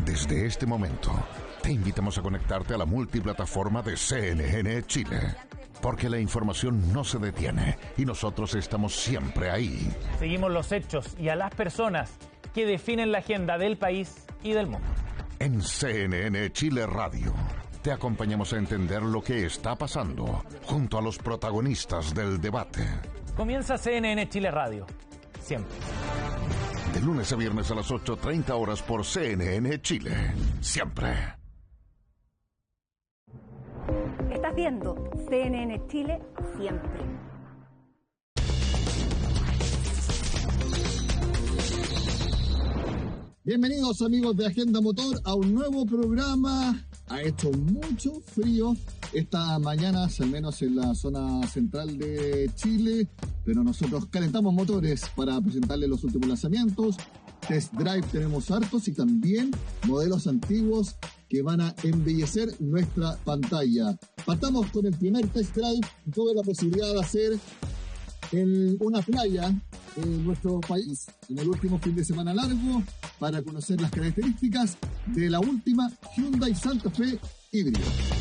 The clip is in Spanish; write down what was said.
Desde este momento, te invitamos a conectarte a la multiplataforma de CNN Chile, porque la información no se detiene y nosotros estamos siempre ahí. Seguimos los hechos y a las personas que definen la agenda del país y del mundo. En CNN Chile Radio, te acompañamos a entender lo que está pasando junto a los protagonistas del debate. Comienza CNN Chile Radio, siempre. De lunes a viernes a las 8:30 horas por CNN Chile, siempre. Estás viendo CNN Chile, siempre. Bienvenidos amigos de Agenda Motor a un nuevo programa. Ha hecho mucho frío esta mañana, al menos en la zona central de Chile, pero nosotros calentamos motores para presentarles los últimos lanzamientos. Test drive tenemos hartos y también modelos antiguos que van a embellecer nuestra pantalla. Partamos con el primer test drive. Tuve la posibilidad de hacer en una playa en nuestro país en el último fin de semana largo para conocer las características de la última Hyundai Santa Fe híbrido.